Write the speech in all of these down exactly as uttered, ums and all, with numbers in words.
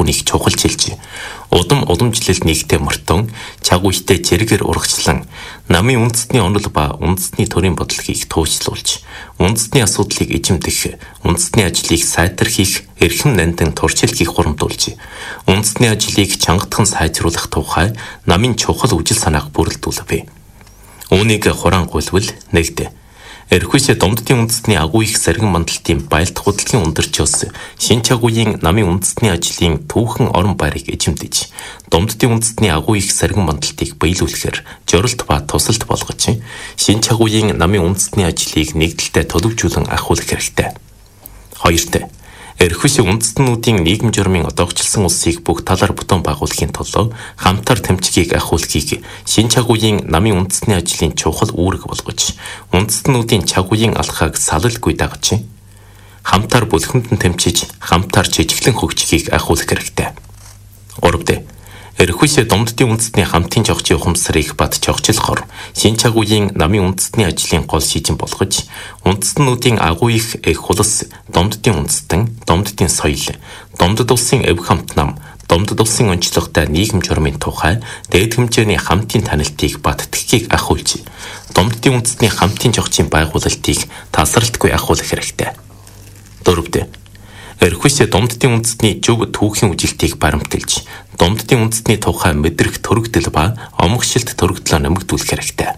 түүнийг чухалчилж, удам удамжлал нэгтээ мөртөн, чаг үедээ зэрэгээр урагчлан, намын үндэсний онол ба үндэсний төрийн бодлогыг туужлуулж, үндэсний асуудлыг эзэмдэх, үндэсний ажлыг сайтархих, эрхэм нандин туршил хийх хурамдуулж, үндэсний ажлыг чангатхан сайжруулах тухай намын чухал үжил санааг бүрэлдүүлвэ. Үүнийг хураангуйлвал нэгдэ. Эрхүйсээ Домддын үндэсний агуу их саргин мандалтын байлдах хөдөлгөөний ундарчоос шин чагуугийн намын үндэсний ажлын түүхэн орон байрыг эзэмдэж, Домддын үндэсний агуу их саргин мандалтыг биелүүлэхээр жорилт ба тусалт болгож, шин чагуугийн намын үндэсний ажлыг нэгдэлтэй төлөвжүүлэн ахиулах хэрэгтэй. Хоёрт, эрхүйсээ үндэстнүүдийн нийгэм журмын одоогчлсон улсыг бүх талаар бүтэн байгуулахын тулд хамтар тэмцгийг ахиулахыг шин чагуугийн намын үндэсний ажлын чухал үүрэг болгож, үндэстнүүдийн чагуугийн алхааг салалгүй дагаж, хамтар бүлхэмдэн тэмцэж, хамтар жижиглэн хөгжихийг ахиулах хэрэгтэй. Гуравт, эрхүйсээ Домддын үндэсний хамтын жогчийн ухамсарыг бат жогчлохоор шин чагуугийн намын үндэсний ажлын гол шийдэн болгож, үндэстнүүдийн агуу их эх хулс, Домддын үндэстэн, Домддын соёл, Домдод улсын эв хамт нам, Домдод улсын онцлогтой нийгэм журмын тухай дээд хэмжээний хамтын танилтыг бат тгхийг ахиулж, Домддын үндэсний хамтын жогчийн байгуулалтыг тасралтгүй ахиулах хэрэгтэй. Дөрөвт, эрхүйсээ Домддын үндэсний зөв түүхийн үжилтийг баримталж, Домддын үндэсний тухай мэдрэх төрөгдөл ба омгшилт төрөгдлөө нэмэгдүүлэх хэрэгтэй.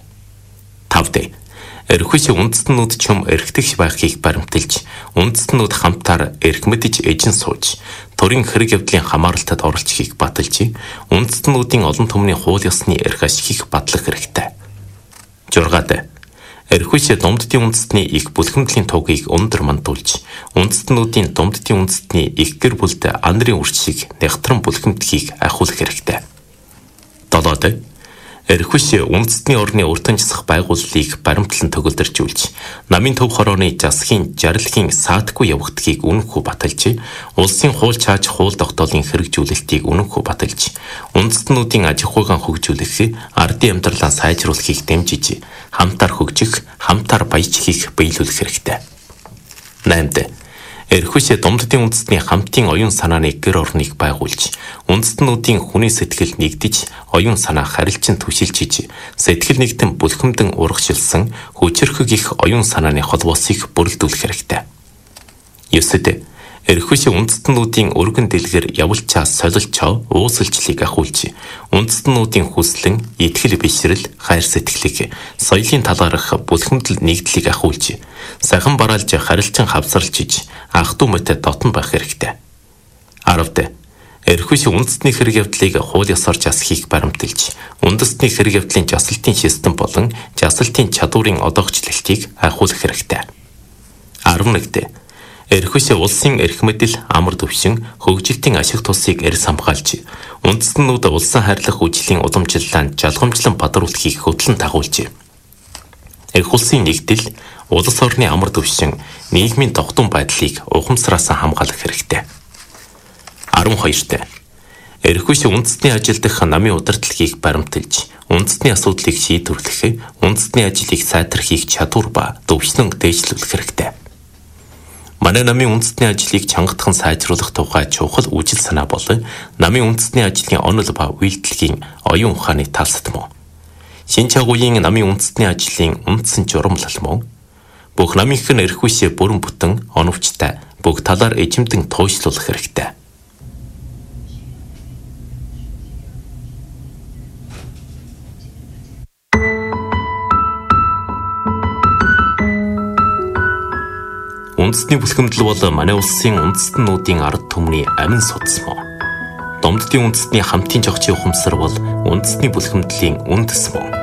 Тавт, эрхүйсээ үндэстнүүд чөм эрхтгч байхыг баримталж, үндэстнүүд хамтаар эрх мэдж эжин сууж, төрийн хэрэг явдлын хамааралтад оролцохыг баталж, үндэстнүүдийн олон түмний хууль ёсны эрх ашигыг батлах хэрэгтэй. Жургаад, эрхүйсээ Домддын үндэстний их бүлхэмдлийн тугийг өндөр мандуулж, үндэстнүүдийн Домддын үндэстний их гэр бүлд ан нарын үрчийг нягтран бүлхэмдэхийг ахиулах хэрэгтэй. Долоод, эрхүйсээ үндэстний орны уртанчсах байгууллыг баримтлан төгөлдөржүүлж, намын төв хорооны засгийн жаргалын саатгүй явагдахыг үнэнхүү баталж, улсын хууль чааж хууль тогтоолын хэрэгжүүлэлтийг үнэнхүү баталж, үндэстнүүдийн аж ахуйн хөгжүүлэх, ардын амьдралаа сайжруулахыг дэмжиж, хамтар хөгжих, хамтар баяжхийг биелүүлэх хэрэгтэй. Наймд, эрхүйсээ Домддын үндэсний хамтын оюун санааны гэр орныг байгуулж, үндэстнүүдийн хүний сэтгэл нэгдэж, оюун санаа харилцан түшилжиж, сэтгэл нэгтэн бүлхэмдэн урагшилсан хүчирхэг их оюун санааны холбоосыг бүрэлдүүлэх хэрэгтэй. Ёсод, эрхүйсээ үндэстнүүдийн өргөн дэлгэр явуулчаа солилчоо уусалчлыг ахиулж, үндэстнүүдийн хүслэн, итгэл бишрэл, хайр сэтгэлийг соёлын талаарх бүлхэмдэл нэгдлийг ахиулж, сахин бараалж харилцан хавсарлжиж, ах дүү мэт дотн байх хэрэгтэй. Аравт, эрхүйсээ үндэстний хэрэг явдлыг хууль ёсоор жасахыг баримталж, үндэстний хэрэг явдлын жасалтын систем болон жасалтын чадварын одоогчлалтыг ахиулах хэрэгтэй. арван нэгт, эрхүйсээ улсын эрх мэдэл, амар төвшин, хөгжилтийн ашиг тусыг эрс хамгаалж, үндэстнүүд улсын хайрлах үжлийн уламжлалаанд жалгамжлан бадруулахыг хөтлөн дагуулж, эрх улсын нэгдэл, улс орны амар төвшин, нийгмийн тогтун байдлыг ухамсараас хамгаалах хэрэгтэй. арван хоёрт, эрхүйсээ үндэстний ажил дах намын удирдлагыг баримталж, үндэстний асуудлыг шийдвэрлэх, үндэстний ажлыг сайтархих чадвар ба төвшнөн дээшлүүлэх хэрэгтэй. Манай намын үндэстний ажлыг чангатхан сайжруулах тухай чухал үжил санаа бол намын үндэстний ажлын онол ба үйлдэлгийн оюун ухааны талсдмоо. Шин чагуугийн намын үндэстний ажлын үндсэн журамлал мөн бүх намынхын эрхүйсээ бүрэн бүтэн оновчтой бүх талаар эзэмдэн туйшлуулах хэрэгтэй. Үндэстний бүлхэмдэл бол манай улсын үндэстнүүдийн ард түмний амин судас мөн. Домддын үндэстний хамтын жогчийн ухамсар бол үндэстний бүлхэмдлийн үндэс мөн.